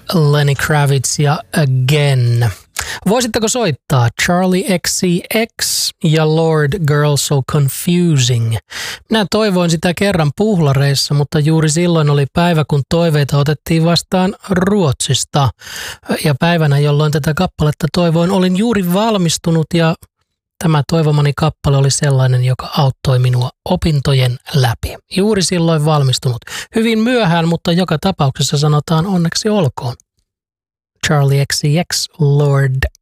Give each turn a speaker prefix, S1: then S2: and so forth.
S1: Lenny Kravitz ja Again. Voisitteko soittaa Charlie XCX ja Lord Girl So Confusing? Minä toivoin sitä kerran puhlareissa, mutta juuri silloin oli päivä, kun toiveita otettiin vastaan Ruotsista. Ja päivänä, jolloin tätä kappaletta toivoin, olin juuri valmistunut ja tämä toivomani kappale oli sellainen, joka auttoi minua opintojen läpi. Juuri silloin valmistunut. Hyvin myöhään, mutta joka tapauksessa sanotaan onneksi olkoon. Charlie XCX, Lord